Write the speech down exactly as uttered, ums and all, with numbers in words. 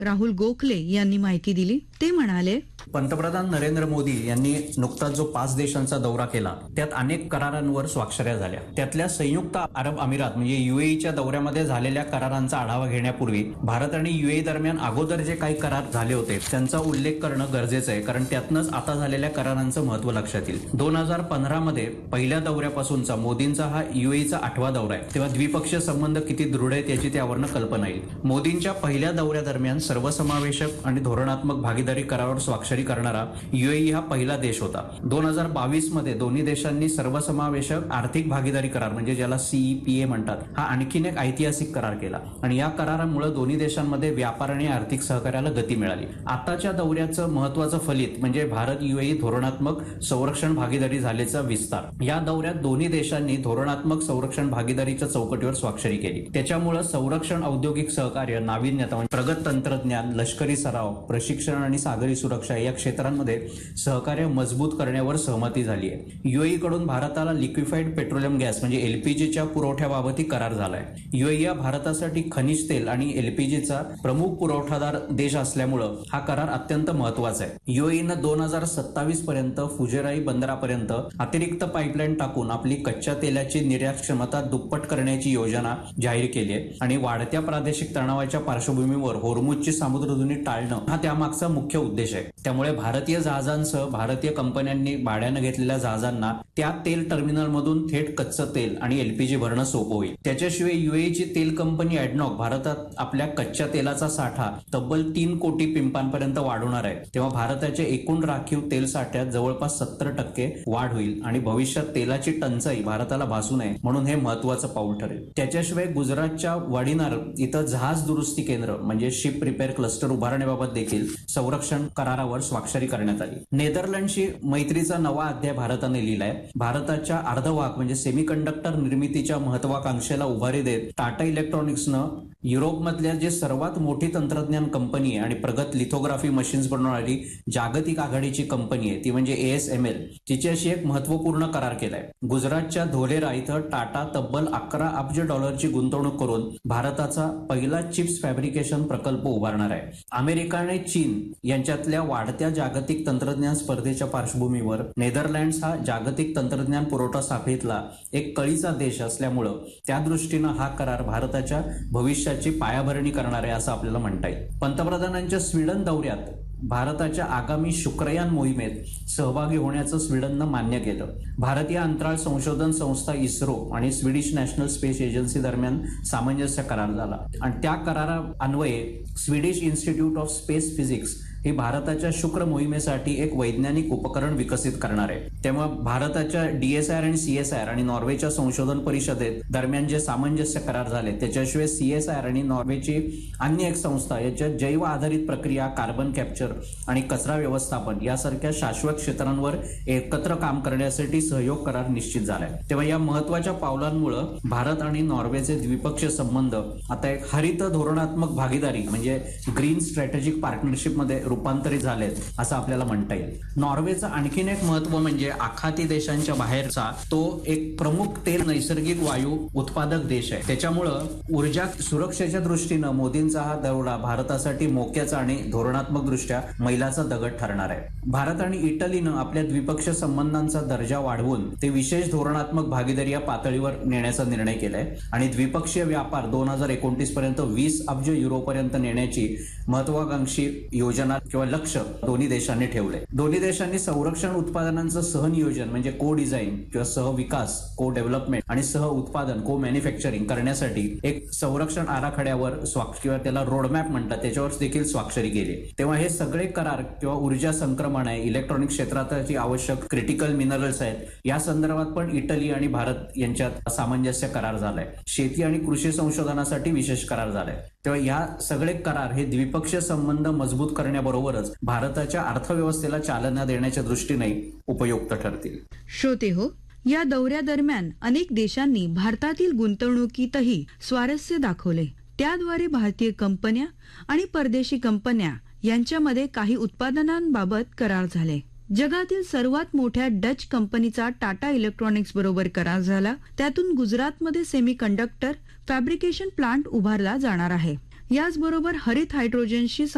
राहुल गोखले यांनी माहिती दिली. ते म्हणाले, पंतप्रधान नरेंद्र मोदी यांनी नुकताच जो पाच देशांचा दौरा केला त्यात अनेक करारांवर स्वाक्षऱ्या झाल्या. त्यातल्या संयुक्त अरब अमिरात म्हणजे युएईच्या दौऱ्यामध्ये झालेल्या करारांचा आढावा घेण्यापूर्वी भारत आणि युएई दरम्यान अगोदर जे काही करार झाले होते त्यांचा उल्लेख करणं गरजेचं आहे, कारण त्यातनंच आता झालेल्या करारांचं महत्व लक्षात येईल. दोन हजार पंधरा मध्ये पहिल्या दौऱ्यापासूनचा मोदींचा हा युएईचा आठवा दौरा आहे, तेव्हा द्विपक्षीय संबंध किती दृढ आहेत याची त्यावरनं कल्पना येईल. मोदींच्या पहिल्या दौऱ्यादरम्यान सर्वसमावेशक आणि धोरणात्मक भागीदारी करारावर स्वाक्षरी करणारा युएई हा पहिला देश होता. दोन हजार बावीस मध्ये दोन्ही देशांनी सर्वसमावेशक आर्थिक भागीदारी करार म्हणजे ज्याला सीईपीए म्हणतात हा आणखीन एक ऐतिहासिक करार केला आणि या करारामुळे दोन्ही देशांमध्ये व्यापार आणि आर्थिक सहकार्याला गती मिळाली. आताच्या दौऱ्याचं महत्वाचं फलित म्हणजे भारत युएई धोरणात्मक संरक्षण भागीदारी झाल्याचा विस्तार. या दौऱ्यात दोन्ही देशांनी धोरणात्मक संरक्षण भागीदारीच्या चौकटीवर स्वाक्षरी केली. त्याच्यामुळे संरक्षण औद्योगिक सहकार्य, नाविन्यता म्हणजे प्रगत तंत्रज्ञान, लष्करी सराव, प्रशिक्षण आणि सागरी सुरक्षा या क्षेत्रांमध्ये सहकार्य मजबूत करण्यावर सहमती झाली आहे. युएई कडून भारताला लिक्विफाईड पेट्रोलियम गॅस म्हणजे एलपीजीच्या पुरवठ्याबाबतही करार झालाय. युएई हा भारतासाठी खनिज तेल आणि एलपीजीचा प्रमुख पुरवठादार देश असल्यामुळे हा करार अत्यंत महत्वाचा आहे. युएईनं दोन हजार सत्तावीस पर्यंत फुजेराई बंदरापर्यंत अतिरिक्त पाईपलाईन टाकून आपली कच्च्या तेलाची निर्यात क्षमता दुप्पट करण्याची योजना जाहीर केली आहे आणि वाढत्या प्रादेशिक तणावाच्या पार्श्वभूमीवर होर्मुझची सामुद्रधुनी टाळणं हा त्यामागचा मुख्य उद्देश आहे. त्यामुळे भारतीय जहाजांसह भारतीय कंपन्यांनी भाड्यानं घेतलेल्या जहाजांना त्या तेल टर्मिनलमधून थेट कच्चं तेल आणि एलपीजी भरणं सोपं होईल. त्याच्याशिवाय युएईची तेल कंपनी एडनॉक भारतात आपल्या कच्च्या तेलाचा साठा तब्बल तीन कोटी पिंपांपर्यंत वाढवणार आहे. तेव्हा भारताच्या एकूण राखीव तेल साठ्यात जवळपास सत्तर टक्के वाढ होईल आणि भविष्यात तेलाची टंचाई भारताला भासू नये म्हणून हे महत्वाचं पाऊल ठरेल. त्याच्याशिवाय गुजरातच्या वाडीनार इथं जहाज दुरुस्ती केंद्र म्हणजे शिप रिपेअर क्लस्टर उभारण्याबाबत देखील संरक्षण करारावर स्वाक्षरी करण्यात आली. नेदरलँडशी मैत्रीचा नवा अध्याय भारताने लिहिलाय. भारताच्या अर्धवाहक म्हणजे सेमीकंडक्टर निर्मितीच्या महत्वाकांक्षेला उभारी देत टाटा इलेक्ट्रॉनिक्सनं युरोपमधल्या जे सर्वात मोठी तंत्रज्ञान कंपनी आहे आणि प्रगत लिथोग्राफी मशीन्स बनवणारी जागतिक आघाडीची कंपनी आहे ती म्हणजे एएसएमएल तिच्याशी एक महत्वपूर्ण करार केलाय. गुजरातच्या धोलेरा इथं टाटा तब्बल अकरा अब्ज डॉलरची गुंतवणूक करून भारताचा पहिला चिप्स फॅब्रिकेशन प्रकल्प उभारणार आहे. अमेरिका आणि चीन यांच्यातल्या वाढत्या जागतिक तंत्रज्ञान स्पर्धेच्या पार्श्वभूमीवर नेदरलँड्स हा जागतिक तंत्रज्ञान पुरवठा साखळीतला एक कळीचा देश असल्यामुळं त्या दृष्टीनं हा करार भारताच्या भविष्याची पायाभरणी करणार आहे असं आपल्याला म्हणता येईल. पंतप्रधानांच्या स्वीडन दौऱ्यात भारताच्या आगामी शुक्रयान मोहिमेत सहभागी होण्याचं स्वीडननं मान्य केलं. भारतीय अंतराळ संशोधन संस्था इस्रो आणि स्वीडिश नॅशनल स्पेस एजन्सी दरम्यान सामंजस्य करार झाला आणि त्या करारा अन्वये Swedish institute of space physics ही भारताच्या शुक्र मोहिमेसाठी एक वैज्ञानिक उपकरण विकसित करणार आहे. तेव्हा भारताच्या डीएसआर आणि सीएसआर आणि नॉर्वेच्या संशोधन परिषदेत दरम्यान जे सामंजस्य करार झाले त्याच्याशिवाय सीएसआर आणि नॉर्वेची अन्य एक संस्था याच्यात जैव आधारित प्रक्रिया, कार्बन कॅप्चर आणि कचरा व्यवस्थापन यासारख्या शाश्वत क्षेत्रांवर एकत्र काम करण्यासाठी सहयोग करार निश्चित झालाय. तेव्हा या महत्वाच्या पावलांमुळे भारत आणि नॉर्वेचे द्विपक्षीय संबंध आता एक हरित धोरणात्मक भागीदारी म्हणजे ग्रीन स्ट्रॅटेजिक पार्टनरशिप मध्ये रूपांतरित झालेत असं आपल्याला म्हणता येईल. नॉर्वेचं आणखीन एक महत्व म्हणजे आखाती देशांच्या बाहेरचा तो एक प्रमुख तेल नैसर्गिक वायू उत्पादक देश आहे. त्याच्यामुळं ऊर्जा सुरक्षेच्या दृष्टीनं मोदींचा हा दौरा भारतासाठी मोक्याचा आणि धोरणात्मक दृष्ट्या मैलाचा दगड ठरणार आहे. भारत आणि इटलीनं आपल्या द्विपक्षीय संबंधांचा दर्जा वाढवून ते विशेष धोरणात्मक भागीदारी या पातळीवर नेण्याचा निर्णय केलाय आणि द्विपक्षीय व्यापार दोन हजार एकोणतीस पर्यंत वीस अब्ज युरोपर्यंत नेण्याची महत्वाकांक्षी योजना किंवा लक्ष दोन्ही देशांनी ठेवले. दोन्ही देशांनी संरक्षण उत्पादनांचं सहनियोजन म्हणजे को डिझाईन किंवा सहविकास, को डेव्हलपमेंट आणि सह उत्पादन, को मॅन्युफॅक्चरिंग करण्यासाठी एक संरक्षण आराखड्यावर स्वाक्ष किंवा त्याला रोडमॅप म्हणतात त्याच्यावर देखील स्वाक्षरी केली. तेव्हा हे सगळे करार किंवा ऊर्जा संक्रमण आहे, इलेक्ट्रॉनिक क्षेत्रात आवश्यक क्रिटिकल मिनरल्स आहेत या संदर्भात पण इटली आणि भारत यांच्यात सामंजस्य करार झालाय. शेती आणि कृषी संशोधनासाठी विशेष करार झालाय. तेव्हा या सगळे करार हे द्विपक्षीय संबंध मजबूत करण्याबरोबरच भारताच्या अर्थव्यवस्थेला चालना देण्याच्या दृष्टीने उपयुक्त ठरतील. श्रोते हो, या दौऱ्यादरम्यान अनेक देशांनी भारतातील गुंतवणुकीतही स्वारस्य दाखवले. त्याद्वारे भारतीय कंपन्या आणि परदेशी कंपन्या यांच्यामध्ये काही उत्पादनांबाबत करार झाले. जगातील सर्वात मोठ्या डच कंपनीचा टाटा इलेक्ट्रॉनिक्स बरोबर करार झाला. त्यातून गुजरातमध्ये सेमीकंडक्टर फॅब्रिकेशन प्लांट उभारला जाणार आहे. याचबरोबर हरित हायड्रोजनशी